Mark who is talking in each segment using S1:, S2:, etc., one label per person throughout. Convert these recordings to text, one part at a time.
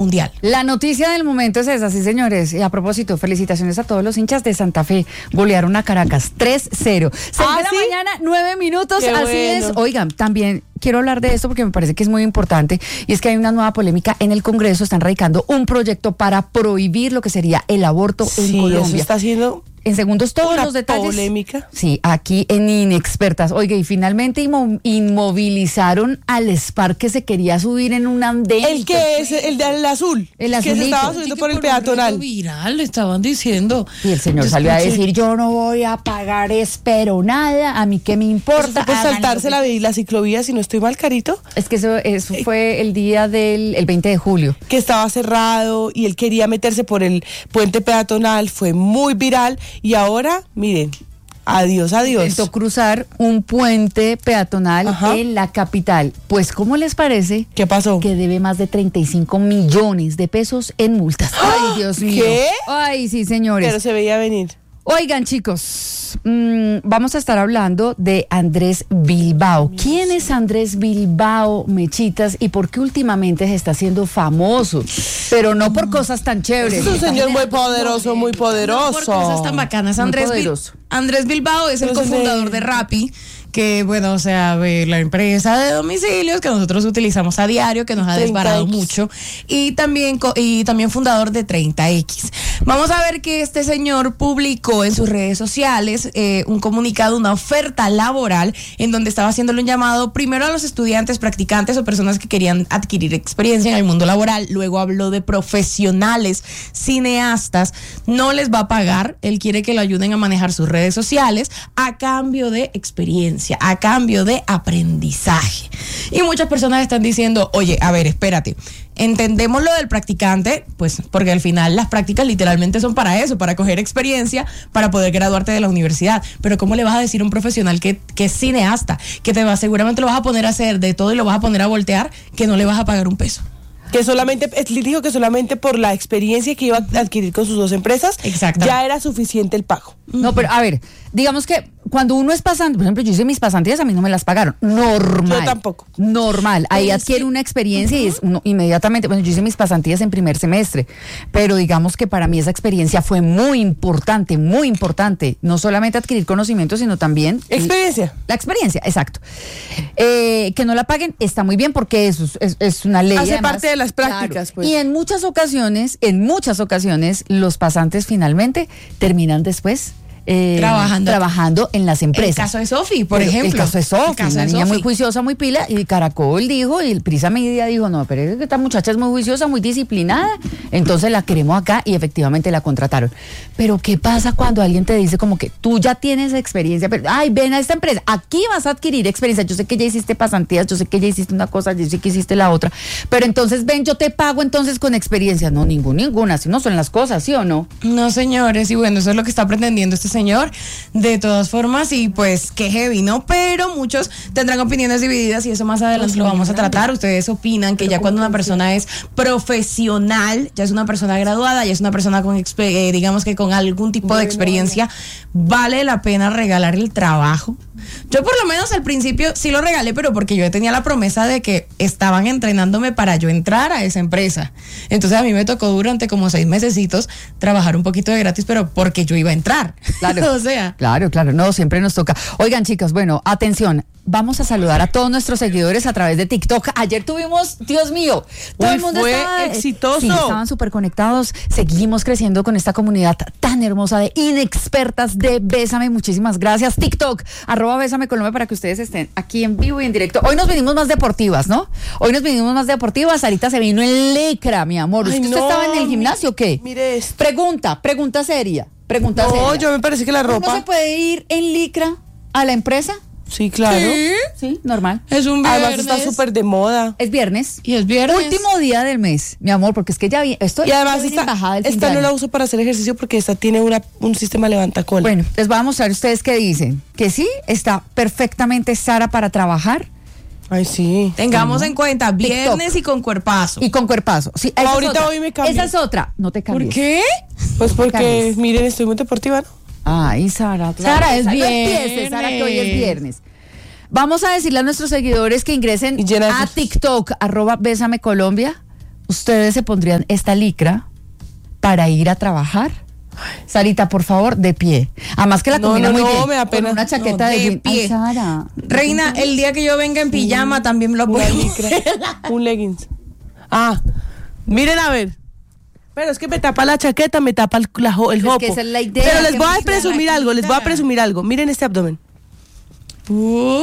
S1: mundial.
S2: La noticia del momento es esa, sí, señores. Y a propósito, felicitaciones a todos los hinchas de Santa Fe. Golearon a Caracas 3-0. 6 de la mañana, 9 minutos. Qué así bueno. Es. Oigan, también quiero hablar de esto porque me parece que es muy importante. Y es que hay una nueva polémica en el Congreso. Están radicando un proyecto para prohibir lo que sería el aborto en Colombia.
S3: Eso está haciendo...
S2: En segundos todos los detalles.
S3: Polémica.
S2: Sí, aquí en Inexpertas. Oiga, y finalmente inmovilizaron al SPAR que se quería subir en un andén.
S3: El que es el del azul.
S2: El azulito.
S3: Que se estaba subiendo por el peatonal.
S1: Viral, le estaban diciendo.
S2: Y el señor salió a decir, yo no voy a pagar espero nada, a mí qué me importa.
S3: Pues saltarse la ciclovía, si no estoy mal, Carito.
S2: Es que eso fue el día el 20 de julio.
S3: Que estaba cerrado y él quería meterse por el puente peatonal, fue muy viral. Y ahora, miren, adiós.
S2: Intentó cruzar un puente peatonal en la capital. Pues, ¿cómo les parece?
S3: ¿Qué pasó?
S2: Que debe más de 35 millones de pesos en multas. Ay, Dios mío.
S3: ¿Qué?
S2: Ay, sí, señores.
S3: Pero se veía venir.
S2: Oigan, chicos, vamos a estar hablando de Andrés Bilbao. ¿Quién es Andrés Bilbao, mechitas? ¿Y por qué últimamente se está haciendo famoso? Pero no por cosas tan chéveres.
S3: Es un señor muy poderoso, muy poderoso.
S1: No por cosas tan bacanas. Andrés Bilbao es el cofundador de Rappi, que bueno, o sea, la empresa de domicilios que nosotros utilizamos a diario, que nos ha desbarado mucho, y también fundador de 30X. Vamos a ver que este señor publicó en sus redes sociales un comunicado, una oferta laboral, en donde estaba haciéndole un llamado primero a los estudiantes, practicantes o personas que querían adquirir experiencia en el mundo laboral. Luego habló de profesionales, cineastas. No les va a pagar, él quiere que lo ayuden a manejar sus redes sociales a cambio de experiencia, a cambio de aprendizaje. Y muchas personas están diciendo, oye, a ver, espérate, entendemos lo del practicante, pues porque al final las prácticas literalmente son para eso, para coger experiencia, para poder graduarte de la universidad. Pero ¿cómo le vas a decir a un profesional que es cineasta, que seguramente lo vas a poner a hacer de todo y lo vas a poner a voltear, que no le vas a pagar un peso?
S3: Que solamente, él dijo que solamente por la experiencia que iba a adquirir con sus dos empresas, ya era suficiente el pago.
S2: No, pero a ver, digamos que cuando uno es pasante, por ejemplo, yo hice mis pasantías, a mí no me las pagaron. Normal.
S3: Yo tampoco.
S2: Normal. Ahí adquiere una experiencia y es uno inmediatamente, bueno, yo hice mis pasantías en primer semestre, pero digamos que para mí esa experiencia fue muy importante, muy importante. No solamente adquirir conocimiento, sino también...
S3: Experiencia.
S2: La experiencia, exacto. Que no la paguen está muy bien porque eso es una ley.
S3: Hace
S2: además,
S3: parte de las prácticas,
S2: claro.
S3: pues.
S2: Y en muchas ocasiones, los pasantes finalmente terminan después trabajando en las empresas.
S1: El caso de Sofi, por ejemplo.
S2: El caso de Sofi, una niña muy juiciosa, muy pila, y Caracol dijo, y el Prisa Media dijo, no, pero es que esta muchacha es muy juiciosa, muy disciplinada, entonces la queremos acá, y efectivamente la contrataron. Pero ¿qué pasa cuando alguien te dice como que tú ya tienes experiencia, pero, ay, ven a esta empresa, aquí vas a adquirir experiencia, yo sé que ya hiciste pasantías, yo sé que ya hiciste una cosa, yo sé que hiciste la otra, pero entonces ven, yo te pago entonces con experiencia? No, ninguna, así no son las cosas, ¿sí o no?
S1: No, señores, y bueno, eso es lo que está pretendiendo este señor, de todas formas, y pues qué heavy, ¿no? Pero muchos tendrán opiniones divididas y eso más adelante lo vamos a tratar. Ustedes opinan que ya cuando una persona es profesional, ya es una persona graduada, ya es una persona con, digamos que con algún tipo de experiencia, ¿vale la pena regalar el trabajo? Yo por lo menos al principio sí lo regalé, pero porque yo tenía la promesa de que estaban entrenándome para yo entrar a esa empresa. Entonces a mí me tocó durante como 6 mesecitos trabajar un poquito de gratis, pero porque yo iba a entrar.
S2: Claro.
S1: O sea.
S2: Claro, no, siempre nos toca. Oigan, chicas, bueno, atención. Vamos a saludar a todos nuestros seguidores a través de TikTok. Ayer tuvimos, Dios mío, todo el mundo
S3: fue
S2: estaba
S3: exitoso.
S2: Sí, estaban súper conectados. Seguimos creciendo con esta comunidad tan hermosa de inexpertas de Bésame. Muchísimas gracias. TikTok, @Bésame Colombia, para que ustedes estén aquí en vivo y en directo. Hoy nos venimos más deportivas, ¿no? Sarita se vino en licra, mi amor.
S3: Ay,
S2: ¿Usted estaba en el gimnasio o qué?
S3: Mire esto.
S2: Pregunta seria.
S3: No, yo me parece que la ropa...
S2: ¿No se puede ir en licra a la empresa?
S3: Sí, claro.
S2: Sí, normal.
S1: Es un viernes.
S3: Además está súper de moda.
S2: Es viernes.
S1: Y es viernes.
S2: Último día del mes, mi amor, porque es que ya vi esto.
S3: Y además
S2: esta
S3: no la uso para hacer ejercicio porque esta tiene un sistema levantacola.
S2: Bueno, les voy a mostrar a ustedes qué dicen. Que sí, está perfectamente Sara para trabajar.
S3: Ay, sí.
S1: Tengamos en cuenta, viernes y con cuerpazo.
S2: Y con cuerpazo. Sí,
S3: ahorita hoy me cambio.
S2: Esa es otra. No te cambies.
S1: ¿Por qué?
S3: Pues porque, miren, estoy muy deportiva, ¿no?
S2: Ay, Sara.
S1: Sara, es
S2: no
S1: viernes.
S2: empieces, Sara, que hoy es viernes. Vamos a decirle a nuestros seguidores que ingresen
S3: Y llena
S2: a TikTok, @Bésame Colombia, ¿ustedes se pondrían esta licra para ir a trabajar? Sarita, por favor, de pie. Además que la combina muy bien.
S3: Me da pena.
S2: Con una chaqueta de
S1: pie.
S2: Ay, Sara.
S1: Reina, el día que yo venga en pijama también lo puedo.
S3: Un leggings. Miren a ver. Pero es que me tapa la chaqueta, me tapa el jopo.
S2: Que esa es la idea.
S3: Pero les voy a presumir algo, Miren este abdomen.
S1: Uy.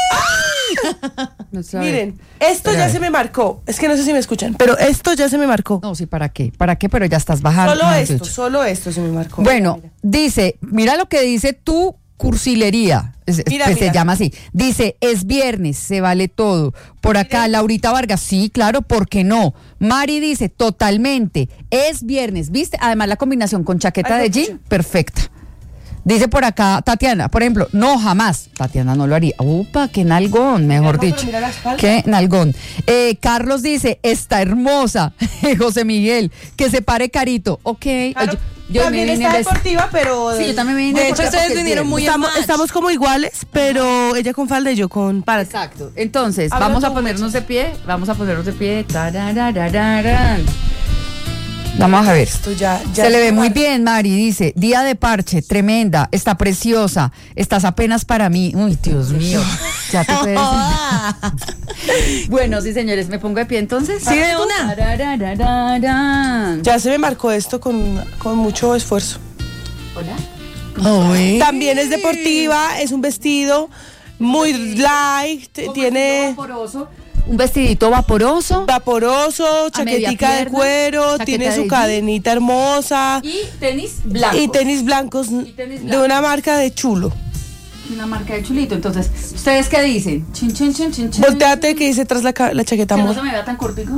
S3: Miren, esto ya se me marcó. Es que no sé si me escuchan, pero esto ya se me marcó.
S2: No, sí, ¿para qué? ¿Para qué? Pero ya estás bajando.
S3: Solo esto se me marcó.
S2: Bueno, dice, mira lo que dice tu cursilería. Mira. Se llama así. Dice, es viernes, se vale todo. Por acá, Laurita Vargas, sí, claro, ¿por qué no? Mari dice, totalmente, es viernes, ¿viste? Además la combinación con chaqueta de jean, perfecta. Dice por acá Tatiana, por ejemplo, no, jamás. Tatiana no lo haría. Upa, qué nalgón, mejor dicho. Qué nalgón. Carlos dice, está hermosa. José Miguel, que se pare Carito. Ok.
S3: Claro, yo también está deportiva, pero...
S2: Sí, yo también me vine.
S1: De hecho, ustedes vinieron muy
S3: estamos como iguales, pero ella con falda y yo con párate.
S2: Exacto. Entonces, vamos a ponernos de pie. Tarararararán. Vamos a ver.
S3: Esto ya
S2: se le ve muy bien, Mari. Dice, día de parche, tremenda, está preciosa, estás apenas para mí. Uy, Dios mío. Ya te puedes. Bueno, sí, señores, ¿me pongo de pie entonces?
S1: Sí, de una.
S3: Ya se me marcó esto con mucho esfuerzo.
S2: Hola.
S3: También es deportiva, es un vestido muy light, tiene...
S2: Un vestidito vaporoso,
S3: chaquetica de cuero, tiene su cadenita hermosa.
S2: Y tenis blancos.
S3: Y tenis blancos de una marca de chulo.
S2: Una marca de chulito. Entonces, ¿ustedes qué dicen? Chin, chin, chin, chin, chin.
S3: Volteate que dice tras la chaqueta, amor.
S2: Que no se me vea tan cortico.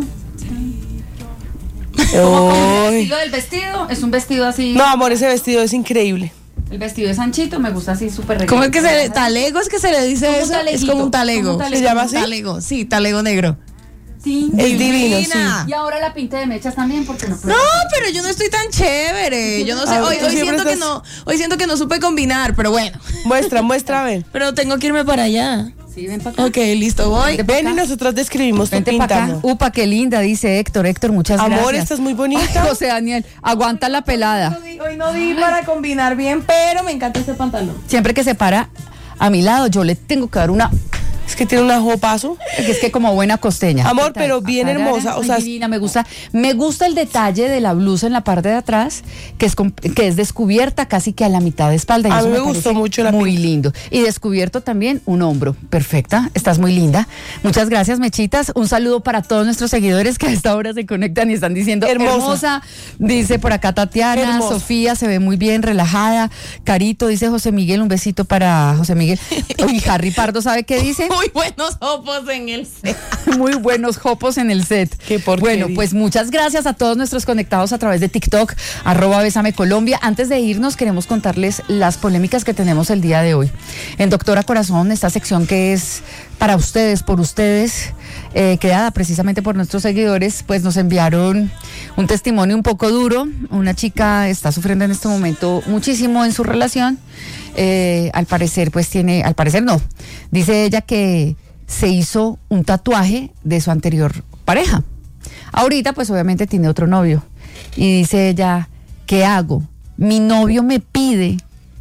S2: Como el estilo del vestido, es un vestido así.
S3: No, amor, ese vestido es increíble.
S2: El vestido es anchito, me gusta así súper regalado.
S1: ¿Cómo es que talego es que se le dice eso? Es como un talego.
S3: ¿Se llama así?
S1: Talego, sí, talego negro.
S2: Sí,
S3: es divino, sí.
S2: Y ahora la pinta de mechas también, porque no.
S1: No, pero yo no estoy tan chévere. Yo no sé. Hoy siento que no supe combinar, pero bueno.
S3: Muestra, a ver.
S1: Pero tengo que irme para allá.
S2: Sí, ven para acá.
S1: Ok, listo, voy.
S3: Ven y nosotros describimos tu pinta.
S2: Upa, qué linda, dice Héctor, muchas gracias.
S3: Amor, estás muy bonita.
S2: Ay, José Daniel, aguanta la pelada.
S1: Hoy no di para combinar bien, pero me encanta este pantalón.
S2: Siempre que se para a mi lado, yo le tengo que dar una...
S3: Es que tiene un jopazo.
S2: Es que como buena costeña.
S3: Amor, pero bien hermosa. O sea,
S2: divina, me gusta el detalle de la blusa en la parte de atrás, que es descubierta casi que a la mitad de espalda. Y
S3: a
S2: eso
S3: mí me gustó mucho la
S2: muy lindo. Y descubierto también un hombro. Perfecta, estás muy linda. Muchas gracias, Mechitas. Un saludo para todos nuestros seguidores que a esta hora se conectan y están diciendo hermosa. Dice por acá Tatiana, hermosa. Sofía se ve muy bien, relajada. Carito, dice José Miguel, un besito para José Miguel. Y Harry Pardo, ¿sabe qué dice?
S1: Muy buenos hopos en el set.
S2: Muy buenos hopos en el set.
S3: Qué porquería.
S2: Bueno, pues muchas gracias a todos nuestros conectados a través de TikTok, @BésameColombia. Antes de irnos, queremos contarles las polémicas que tenemos el día de hoy. En Doctora Corazón, esta sección que es para ustedes, por ustedes, creada precisamente por nuestros seguidores, pues nos enviaron un testimonio un poco duro. Una chica está sufriendo en este momento muchísimo en su relación. Al parecer no. Dice ella que se hizo un tatuaje de su anterior pareja. Ahorita, pues obviamente tiene otro novio. Y dice ella, ¿qué hago? Mi novio me pide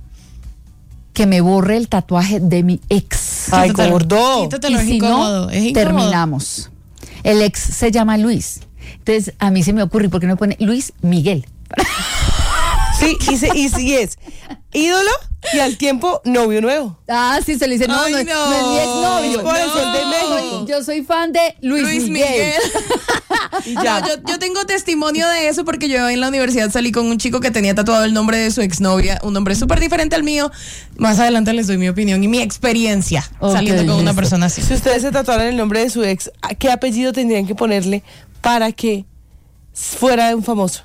S2: que me borre el tatuaje de mi ex.
S3: Ay, gordo.
S2: Y si no, terminamos. El ex se llama Luis. Entonces, a mí se me ocurre, ¿por qué no pone Luis Miguel?
S3: Sí, y es ídolo y al tiempo novio nuevo.
S2: Ah, sí, se le dice, no es mi exnovio.
S3: Por el Sol de México.
S2: Yo soy fan de Luis Miguel.
S1: Y ya. No, yo tengo testimonio de eso porque yo en la universidad salí con un chico que tenía tatuado el nombre de su exnovia, un nombre súper diferente al mío. Más adelante les doy mi opinión y mi experiencia saliendo con una persona así.
S3: Si ustedes se tatuaran el nombre de su ex, ¿qué apellido tendrían que ponerle para que fuera un famoso?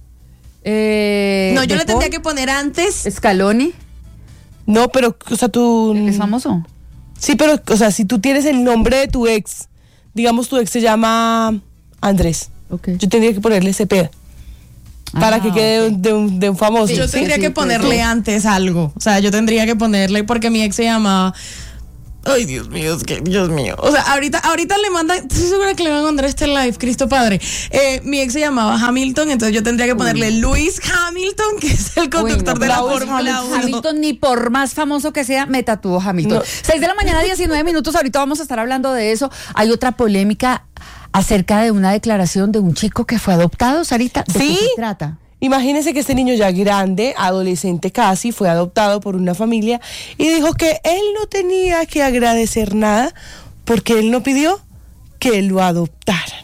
S1: No, yo le tendría que poner antes
S2: Scaloni.
S3: No, pero, o sea, tú...
S2: ¿Es famoso?
S3: Sí, pero, o sea, si tú tienes el nombre de tu ex, digamos tu ex se llama Andrés.
S2: Okay.
S3: Yo tendría que ponerle Cepeda. Para que quede de un famoso.
S1: Sí, yo tendría que ponerle antes algo. O sea, yo tendría que ponerle, porque mi ex se llamaba Ay, Dios mío, es que, Dios mío. O sea, ahorita le mandan, estoy segura que le van a mandar este live, Cristo Padre. Mi ex se llamaba Hamilton, entonces yo tendría que ponerle Lewis Hamilton, que es el conductor de la Fórmula 1.
S2: Hamilton, ni por más famoso que sea, me tatuó Hamilton. 6 de la mañana, 19 minutos, ahorita vamos a estar hablando de eso. Hay otra polémica acerca de una declaración de un chico que fue adoptado, Sarita. ¿De qué se trata?
S3: Imagínense que este niño ya grande, adolescente casi, fue adoptado por una familia y dijo que él no tenía que agradecer nada porque él no pidió que lo adoptaran.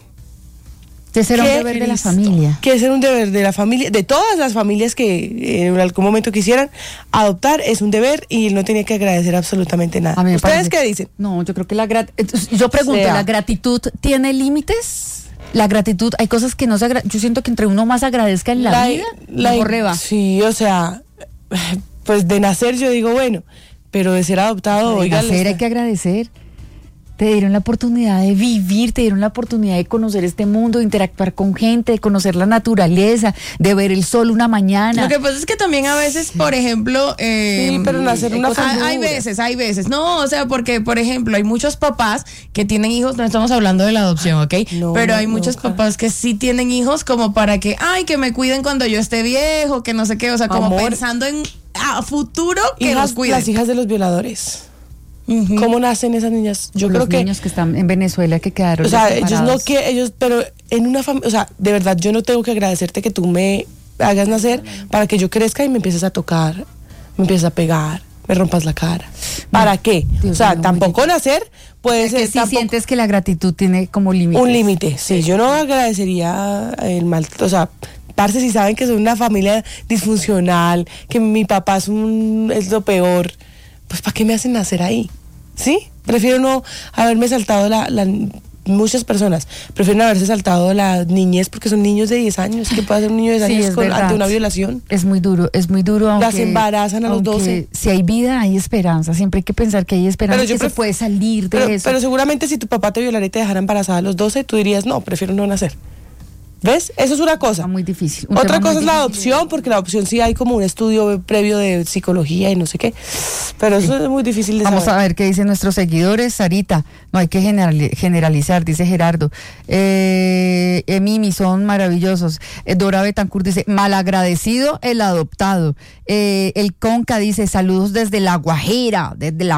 S2: Ese era un deber de la familia.
S3: Que ese era un deber de la familia, de todas las familias que en algún momento quisieran adoptar, es un deber y él no tenía que agradecer absolutamente nada. ¿Ustedes qué dicen?
S2: No, yo creo que yo pregunto, ¿la gratitud tiene límites? La gratitud, hay cosas que no se yo siento que entre uno más agradezca en la vida, mejor le va.
S3: Sí, o sea, pues de nacer yo digo, bueno, pero de ser adoptado,
S2: de nacer hay que agradecer. Te dieron la oportunidad de vivir, te dieron la oportunidad de conocer este mundo, de interactuar con gente, de conocer la naturaleza, de ver el sol una mañana.
S1: Lo que pasa es que también a veces, por ejemplo...
S3: sí, pero nacer una familia.
S1: Hay veces. No, o sea, porque, por ejemplo, hay muchos papás que tienen hijos, no estamos hablando de la adopción, ¿ok? Pero hay muchos papás que sí tienen hijos como para que, que me cuiden cuando yo esté viejo, que no sé qué, o sea, como pensando en a futuro que los cuiden.
S3: Las hijas de los violadores. ¿Cómo nacen esas niñas?
S2: Yo creo que los niños que están en Venezuela que quedaron
S3: pero en una familia, o sea, de verdad yo no tengo que agradecerte que tú me hagas nacer para que yo crezca y me empieces a tocar, me empieces a pegar, me rompas la cara. ¿Para qué? Dios, o sea, tampoco nacer puede ser.
S2: Si sientes que la gratitud tiene como límite.
S3: Un límite, sí. Yo no agradecería el mal, o sea, parce, si saben que soy una familia disfuncional, que mi papá es lo peor. Pues ¿para qué me hacen nacer ahí? ¿Sí? Prefiero no haberme saltado muchas personas prefieren haberse saltado la niñez porque son niños de 10 años. ¿Qué puede hacer un niño de 10 años ante una violación?
S2: Es muy duro, aunque...
S3: Las embarazan a los 12.
S2: Si hay vida, hay esperanza. Siempre hay que pensar que hay esperanza, que se puede salir de eso.
S3: Pero seguramente si tu papá te violara y te dejara embarazada a los 12, tú dirías, no, prefiero no nacer. ¿Ves? Eso es una cosa.
S2: Muy difícil.
S3: Otra cosa es la adopción, porque la adopción sí hay como un estudio previo de psicología y no sé qué. Pero eso es muy difícil de saber.
S2: Vamos a ver qué dicen nuestros seguidores. Sarita, no hay que generalizar, dice Gerardo. Mimi, son maravillosos. Dora Betancourt dice, malagradecido el adoptado. El Conca dice, saludos desde La Guajira,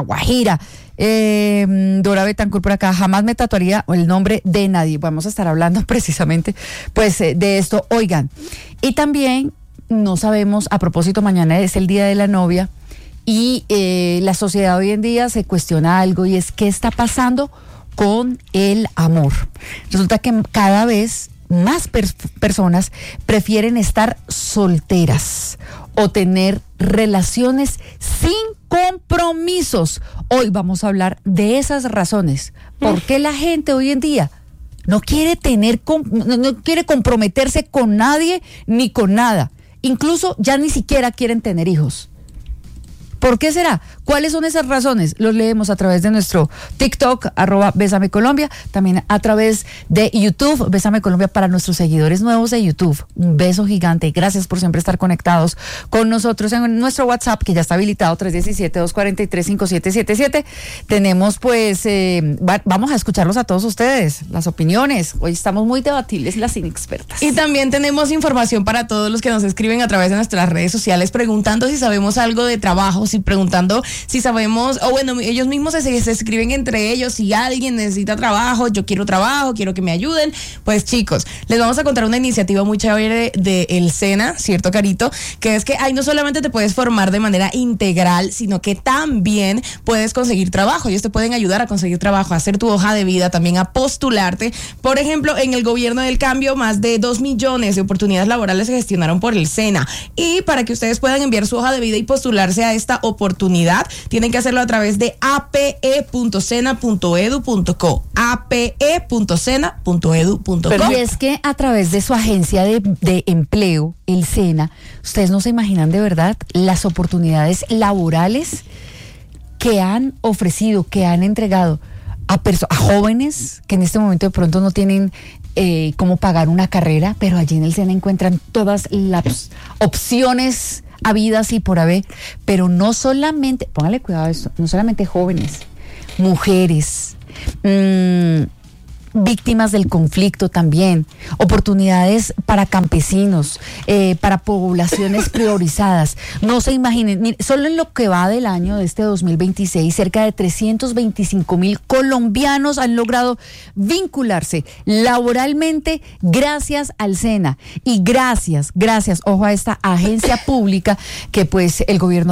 S2: Dora Betancourt por acá, jamás me tatuaría el nombre de nadie. Vamos a estar hablando precisamente pues de esto. Oigan, y también no sabemos, a propósito, mañana es el Día de la Novia y la sociedad hoy en día se cuestiona algo y es qué está pasando con el amor. Resulta que cada vez más personas prefieren estar solteras o tener relaciones sin compromisos. Hoy vamos a hablar de esas razones. ¿Por qué la gente hoy en día no quiere no quiere comprometerse con nadie ni con nada? Incluso ya ni siquiera quieren tener hijos. ¿Por qué será? ¿Cuáles son esas razones? Los leemos a través de nuestro TikTok, @Bésame Colombia, también a través de YouTube, Bésame Colombia, para nuestros seguidores nuevos de YouTube. Un beso gigante. Gracias por siempre estar conectados con nosotros en nuestro WhatsApp, que ya está habilitado, 317-243-5777. Tenemos pues, vamos a escucharlos a todos ustedes, las opiniones. Hoy estamos muy debatibles, las inexpertas.
S1: Y también tenemos información para todos los que nos escriben a través de nuestras redes sociales, preguntando si sabemos algo de trabajo, preguntando si sabemos, o bueno, ellos mismos se escriben entre ellos, si alguien necesita trabajo, yo quiero trabajo, quiero que me ayuden. Pues chicos, les vamos a contar una iniciativa muy chévere de el SENA, ¿cierto, Carito? Que es que ahí no solamente te puedes formar de manera integral, sino que también puedes conseguir trabajo. Ellos te pueden ayudar a conseguir trabajo, a hacer tu hoja de vida, también a postularte. Por ejemplo, en el Gobierno del Cambio, más de 2 millones de oportunidades laborales se gestionaron por el SENA. Y para que ustedes puedan enviar su hoja de vida y postularse a esta oportunidad, tienen que hacerlo a través de ape.sena.edu.co, ape.sena.edu.co.
S2: Y es que a través de su agencia de empleo, el SENA, ustedes no se imaginan de verdad las oportunidades laborales que han ofrecido, que han entregado a jóvenes que en este momento de pronto no tienen cómo pagar una carrera, pero allí en el SENA encuentran todas las opciones habidas y por haber, pero no solamente, póngale cuidado a esto, no solamente jóvenes, mujeres, víctimas del conflicto también, oportunidades para campesinos, para poblaciones priorizadas. No se imaginen, mire, solo en lo que va del año de este 2026, cerca de 325,000 colombianos han logrado vincularse laboralmente gracias al SENA y gracias, ojo, a esta agencia pública que pues el gobierno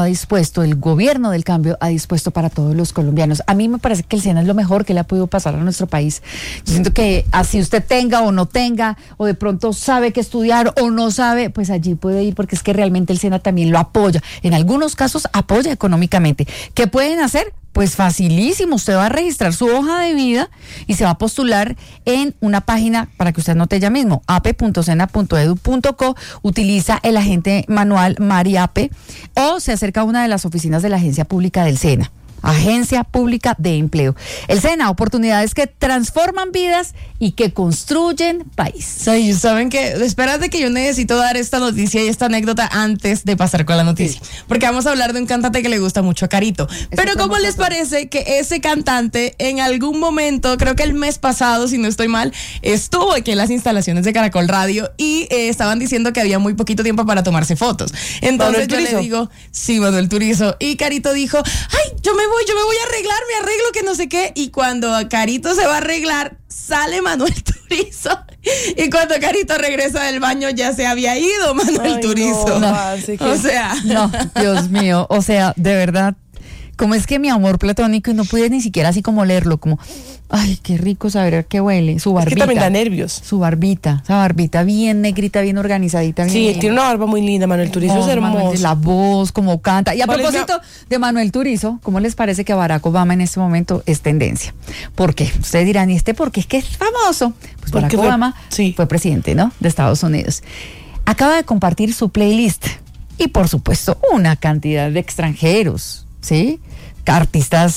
S2: del cambio ha dispuesto para todos los colombianos. A mí me parece que el SENA es lo mejor que le ha podido pasar a nuestro país. Yo siento que así usted tenga o no tenga, o de pronto sabe que estudiar o no sabe, pues allí puede ir, porque es que realmente el SENA también lo apoya. En algunos casos apoya económicamente. ¿Qué pueden hacer? Pues facilísimo, usted va a registrar su hoja de vida y se va a postular en una página para que usted anote ya mismo, ape.sena.edu.co, utiliza el agente manual MariApe o se acerca a una de las oficinas de la Agencia Pública del SENA. Agencia Pública de Empleo. El SENA, oportunidades que transforman vidas y que construyen país.
S1: Sí, saben que, espérate que yo necesito dar esta noticia y esta anécdota antes de pasar con la noticia. Sí. Porque vamos a hablar de un cantante que le gusta mucho a Carito. Pero ¿cómo les parece que ese cantante en algún momento, creo que el mes pasado, si no estoy mal, estuvo aquí en las instalaciones de Caracol Radio y estaban diciendo que había muy poquito tiempo para tomarse fotos? Entonces yo le digo, sí, Manuel Turizo. Y Carito dijo, ay, yo me voy a arreglar, me arreglo que no sé qué. Y cuando Carito se va a arreglar, sale Manuel Turizo. Y cuando Carito regresa del baño, ya se había ido Manuel Turizo.
S2: O sea. No, Dios mío, o sea, de verdad. Como es que mi amor platónico, y no pude ni siquiera así como leerlo, como, ay, qué rico saber a qué huele. Su barbita.
S3: Es que también da nervios.
S2: Su barbita, esa barbita bien negrita, bien organizadita. Bien,
S3: sí, él tiene una barba muy linda, Manuel Turizo, es hermoso.
S2: Manuel, la voz, como canta. Y a propósito de Manuel Turizo, ¿cómo les parece que Barack Obama en este momento es tendencia? ¿Por qué? Ustedes dirán, ¿y por qué es que es famoso? Pues Barack Obama fue presidente, ¿no?, de Estados Unidos. Acaba de compartir su playlist y, por supuesto, una cantidad de extranjeros, ¿sí? Artistas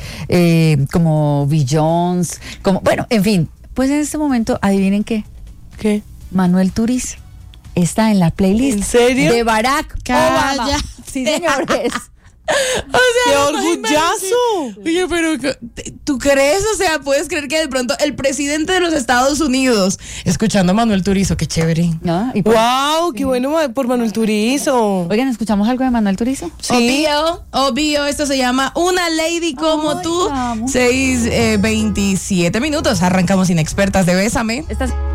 S2: como Beyoncé, como, bueno, en fin, pues en este momento, adivinen qué. Manuel Turizo está en la playlist.
S3: ¿En serio?
S2: De Barack Obama. Sí, señores.
S1: O sea,
S3: ¡qué orgullazo!
S1: Oye, pero ¿tú crees? O sea, ¿puedes creer que de pronto el presidente de los Estados Unidos escuchando a Manuel Turizo? ¡Qué chévere!
S2: ¿No? ¿Y
S3: ¡wow! ¡Qué bueno por Manuel Turizo!
S2: Oigan, ¿escuchamos algo de Manuel Turizo?
S1: Sí. Obvio, esto se llama Una Lady Como Tú. 6:27 minutos. Arrancamos Inexpertas de Bésame.